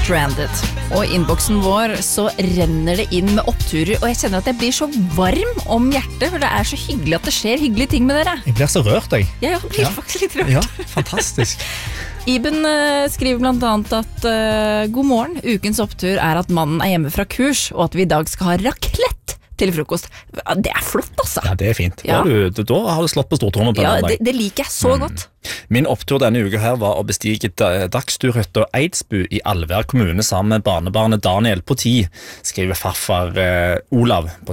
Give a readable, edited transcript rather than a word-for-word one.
Stranded. Og I innboksen vår så renner det inn med oppturer, og jeg kjenner at jeg blir så varm om hjertet, for det så hyggelig at det skjer hyggelige ting med dere. Jeg blir så rørt, jeg. Ja, jeg blir faktisk litt rørt. Ja, fantastisk. Iben skriver blant annet at god morgen, ukens opptur at mannen hjemme fra kurs, og at vi I dag skal ha raclette til frokost. Det flott, altså. Ja, det fint. Ja. Da har du slått på stortrommet på Ja, en dag. det liker jeg så godt. Min opptur denne uka her var å bestige dagsturhytta Eidsbu I Alvær kommune sammen med barnebarnet Daniel på 10, skriver farfar Olav på